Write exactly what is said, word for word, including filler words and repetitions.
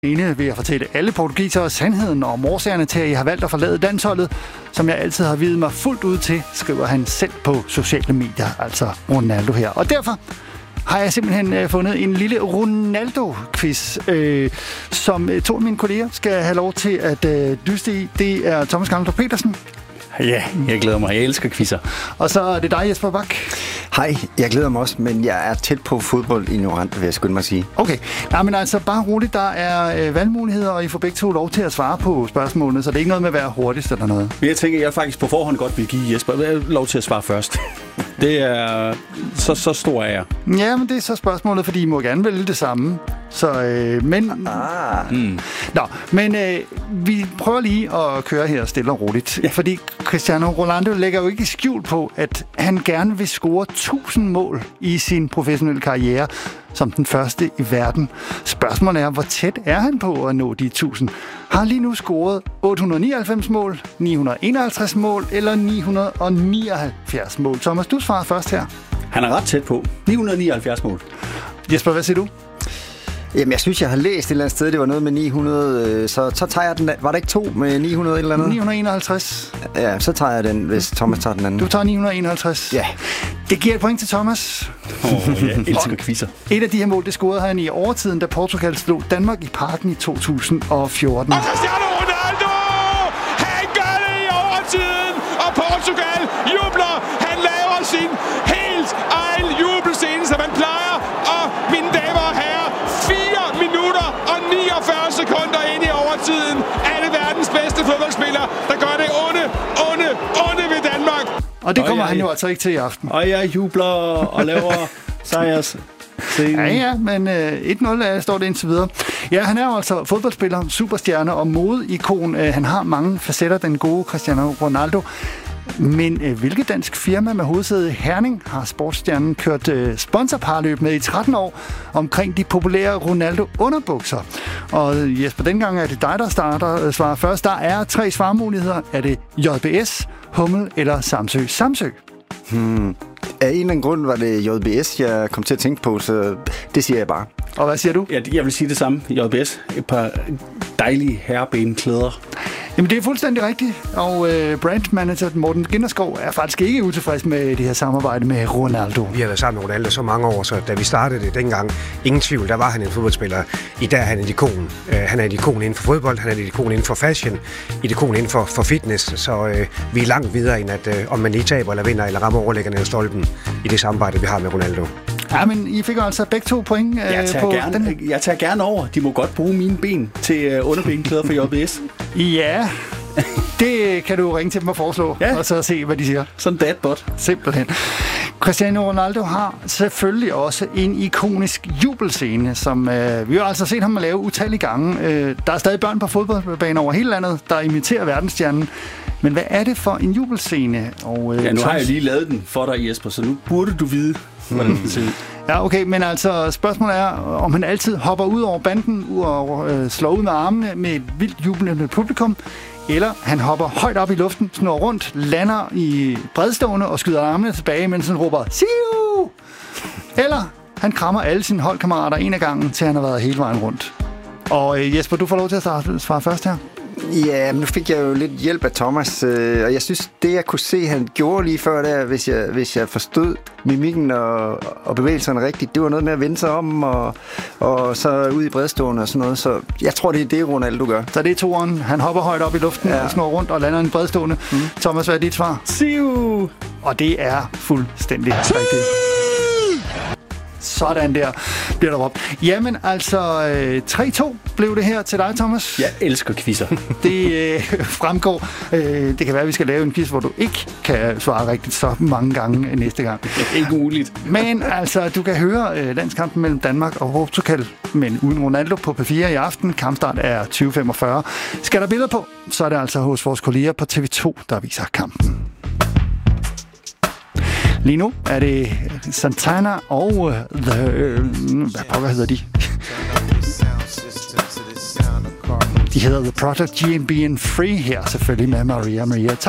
Ene vil jeg fortælle alle portugisere sandheden om årsagerne til, at I har valgt at forlade landsholdet, som jeg altid har videt mig fuldt ud til, skriver han selv på sociale medier, altså Ronaldo her. Og derfor har jeg simpelthen øh, fundet en lille Ronaldo-quiz, øh, som øh, to af mine kolleger skal have lov til at øh, dyste i. Det er Thomas Gangler Petersen. Ja, jeg glæder mig. Jeg elsker quizzer. Og så er det dig, Jesper Bak. Hej, jeg glæder mig også, men jeg er tæt på fodbold ignorant, vil jeg skynde mig at sige. Okay, ja, men altså bare roligt, der er øh, valgmuligheder, og I får begge to lov til at svare på spørgsmålene, så det er ikke noget med at være hurtigst eller noget. Jeg tænker, jeg faktisk på forhånd godt vil give Jesper lov til at svare først. Det er så, så stor er jeg. Ja, men det er så spørgsmålet, fordi I må gerne vælge det samme. Så, øh, men... Ah. Mm. Nå, men øh, vi prøver lige at køre her stille og roligt. Ja. Fordi Cristiano Ronaldo lægger jo ikke skjul på, at han gerne vil score tusind mål i sin professionelle karriere som den første i verden. Spørgsmålet er, hvor tæt er han på at nå de tusind? Har han lige nu scoret otte hundrede nioghalvfems mål, ni hundrede enoghalvtreds mål eller ni hundrede nioghalvfjerds mål? Thomas, du svarer først her. Han er ret tæt på. ni hundrede nioghalvfjerds mål. Jesper, hvad siger du? Jamen, jeg synes, jeg har læst et eller andet sted, det var noget med ni hundrede, så, så tager jeg den. Var der ikke to med ni hundrede eller andet? ni hundrede enoghalvtreds. Ja, så tager jeg den, hvis Thomas tager den anden. Du tager ni hundrede enoghalvtreds. Ja. Det giver et point til Thomas. Åh, oh, jeg elsker quizzer. Et af de her mål, det scorede han i overtiden, da Portugal slog Danmark i Parken i to tusind og fjorten. Og Cristiano Ronaldo! Han gør det i overtiden, og Portugal jubler. Han laver sin helt egen jubelscene, som man plejer. Og mine damer og herrer, fire minutter og niogfyrre sekunder ind i overtiden er det verdens bedste fodboldspiller, der gør det onde, onde, onde ved Danmark. Og det kommer og jeg, han jo altså ikke til i aften. Og jeg jubler og laver sejrs. Ja, ja, men øh, et nul er, står det indtil videre. Ja, han er jo altså fodboldspiller, superstjerne og modeikon. Øh, han har mange facetter, den gode Cristiano Ronaldo. Men øh, hvilket dansk firma med hovedsæde i Herning har sportsstjernen kørt øh, sponsorparløb med i tretten år omkring de populære Ronaldo-underbukser? Og Jesper, dengang er det dig, der starter øh, svarer først. Der er tre svarmuligheder. Er det J B S, Hummel eller Samsø? Samsø. Hmm. Af en eller anden grund var det J B S, jeg kom til at tænke på, så det siger jeg bare. Og hvad siger du? Ja, jeg vil sige det samme. J B S. Et par dejlige herrebenklæder. Jamen, det er fuldstændig rigtigt. Og øh, brandmanager Morten Ginderskov er faktisk ikke utilfreds med det her samarbejde med Ronaldo. Vi har været sammen med Ronaldo så mange år, så da vi startede det dengang, ingen tvivl, der var han en fodboldspiller. I dag er han et ikon. Uh, han er et ikon inden for fodbold, han er et ikon inden for fashion, et ikon inden for, for fitness. Så uh, vi er langt videre end at, uh, om man lige taber eller vinder eller rammer overlæggerne af stolpen i det samarbejde, vi har med Ronaldo. Ja, men I fik altså begge to point øh, jeg tager på gerne, den. Jeg tager gerne over. De må godt bruge mine ben til uh, underbenklæder for J B S. Ja, det kan du ringe til dem og foreslå, ja. Og så se, hvad de siger. Sådan dadbot. Simpelthen. Cristiano Ronaldo har selvfølgelig også en ikonisk jubelscene, som øh, vi har altså set ham lave utallige gange. Øh, der er stadig børn på fodboldbaner over hele landet, der imiterer verdensstjernen. Men hvad er det for en jubelscene? Og, øh, ja, nu Thomas... har jeg lige lavet den for dig, Jesper, så nu burde du vide, hvordan den ser ud. Ja, okay, men altså spørgsmålet er, om han altid hopper ud over banden og øh, slår ud med armene med et vildt jubelende publikum, eller han hopper højt op i luften, snurrer rundt, lander i bredstående og skyder armene tilbage, mens han råber Siu! Eller han krammer alle sine holdkammerater en af gangen, til han har været hele vejen rundt. Og øh, Jesper, du får lov til at svare først her. Ja, men nu fik jeg jo lidt hjælp af Thomas, øh, og jeg synes, det jeg kunne se, han gjorde lige før der, hvis jeg, hvis jeg forstod mimikken og, og bevægelserne rigtigt, det var noget med at vende sig om og, og så ud i bredstående og sådan noget, så jeg tror, det er det, Ronaldo gør. Så det er toeren. Han hopper højt op i luften, ja. Og snor rundt og lander i en bredstående. Mm. Thomas, hvad er dit svar? Siu! Og det er fuldstændig rigtigt. Sådan der bliver der råbt. Jamen altså, øh, tre to blev det her til dig, Thomas. Jeg elsker quizzer. Det øh, fremgår. Øh, det kan være, at vi skal lave en quiz, hvor du ikke kan svare rigtigt så mange gange næste gang. Det er ikke muligt. Men altså, du kan høre øh, landskampen mellem Danmark og Portugal, men uden Ronaldo på P fire i aften. Kampstart er tyve femogfyrre. Skal der billeder på, så er det altså hos vores kolleger på T V to, der viser kampen. Lige nu er det Santana og uh, The... Uh, hvad pokker hedder de? De hedder The Prodigy and Being Free her, selvfølgelig med Maria Maria.